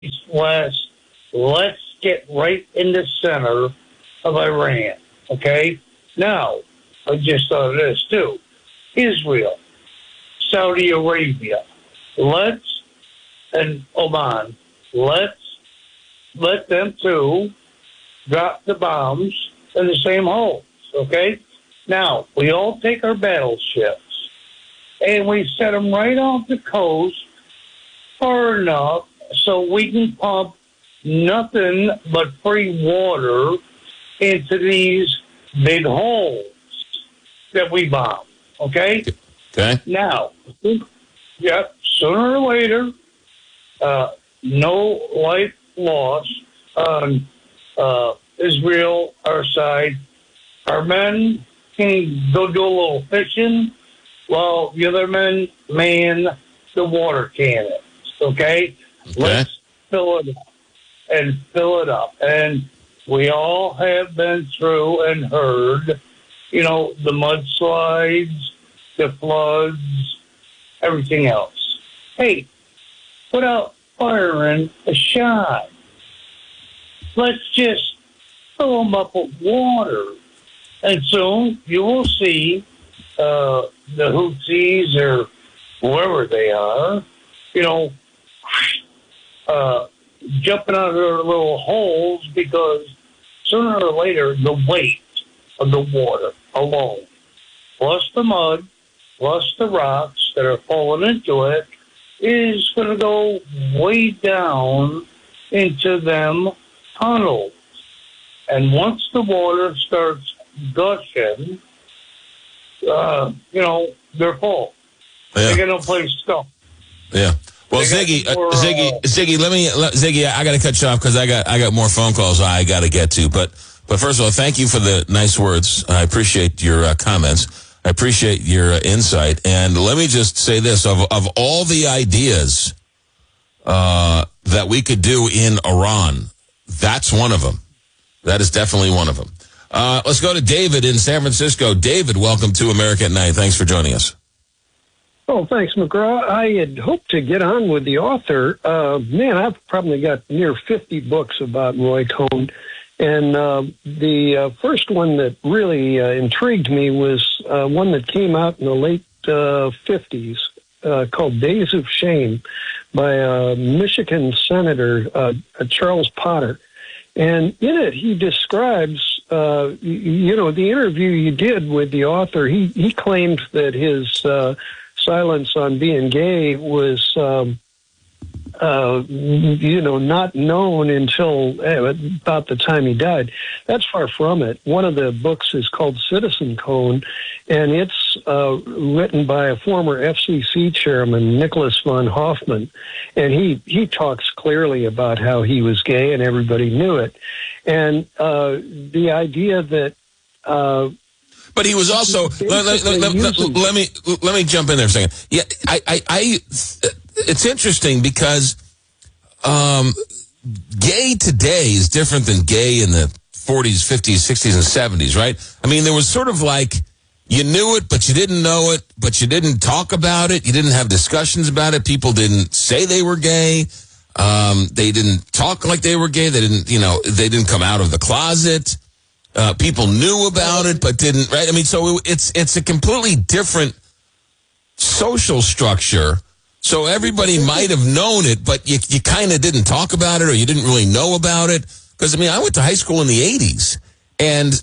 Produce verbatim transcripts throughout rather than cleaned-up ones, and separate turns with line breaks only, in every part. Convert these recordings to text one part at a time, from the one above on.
east, west. Let's get right in the center of Iran. Okay? Now, I just thought of this too. Israel, Saudi Arabia, let's, and Oman, let's let them two drop the bombs in the same holes. Okay? Now, we all take our battleships and we set them right off the coast far enough so we can pump nothing but free water into these big holes that we bomb. Okay?
Okay.
Now, yep, sooner or later, uh, no life lost on uh, Israel, our side. Our men can go do a little fishing while the other men man the water cannons. Okay?
Okay.
Let's fill it up and fill it up. And we all have been through and heard, you know, the mudslides, the floods, everything else. Hey, without firing a shot, let's just fill them up with water. And soon you will see uh, the Houthis or whoever they are, you know, uh, jumping out of their little holes because sooner or later the weight of the water alone, plus the mud, plus the rocks that are falling into it, is going to go way down into them tunnels. And once the water starts gushing, uh, you know, they're full.
Yeah.
They got no place to go.
Yeah. Well,
They
Ziggy,
got
uh,
more,
Ziggy,
uh,
Ziggy, let me, let, Ziggy, I got to cut you off because I got, I got more phone calls I got to get to. But, but first of all, thank you for the nice words. I appreciate your uh, comments. I appreciate your uh, insight. And let me just say this: of of all the ideas uh, that we could do in Iran, that's one of them. That is definitely one of them. Uh, let's go to David in San Francisco. David, welcome to America at Night. Thanks for joining us.
Oh, thanks, McGraw. I had hoped to get on with the author. Uh, man, I've probably got near fifty books about Roy Cohn. And uh, the uh, first one that really uh, intrigued me was uh, one that came out in the late uh, fifties uh, called Days of Shame by uh, Michigan Senator uh, Charles Potter. And in it, he describes, uh, you, you know, the interview you did with the author, he, he claimed that his uh, silence on being gay was, um, uh, you know, not known until uh, about the time he died. That's far from it. One of the books is called Citizen Cohn, and it's uh, written by a former F C C chairman, Nicholas von Hoffman, and he, he talks clearly about how he was gay and everybody knew it. And uh, the idea that... Uh,
But he was also let, let, let, let, let me let me jump in there for a second. Yeah, I, I, I it's interesting because um, gay today is different than gay in the forties, fifties, sixties, and seventies, right? I mean, there was sort of like you knew it, but you didn't know it, but you didn't talk about it. You didn't have discussions about it. People didn't say they were gay. Um, they didn't talk like they were gay. They didn't, you know, they didn't come out of the closet. Uh, people knew about it, but didn't, right? I mean, so it's it's a completely different social structure. So everybody might have known it, but you you kind of didn't talk about it, or you didn't really know about it. Because, I mean, I went to high school in the eighties, and,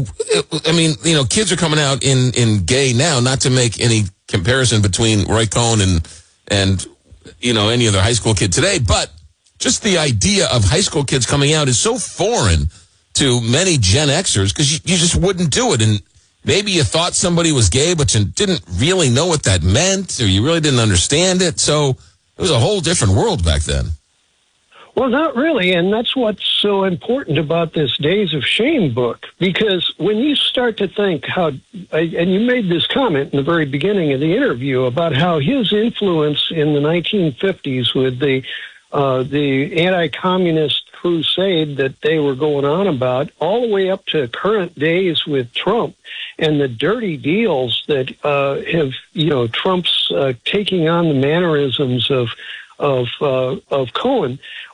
I mean, you know, kids are coming out in, in gay now, not to make any comparison between Roy Cohn and, and, you know, any other high school kid today, but just the idea of high school kids coming out is so foreign to many Gen Xers because you, you just wouldn't do it. And maybe you thought somebody was gay, but you didn't really know what that meant, or you really didn't understand it. So it was a whole different world back then.
Well, not really, and that's what's so important about this Days of Shame book, because when you start to think how, and you made this comment in the very beginning of the interview about how his influence in the nineteen fifties with the uh, the anti-communist crusade that they were going on about, all the way up to current days with Trump and the dirty deals that uh, have, you know, Trump's uh, taking on the mannerisms of of uh, of Cohen.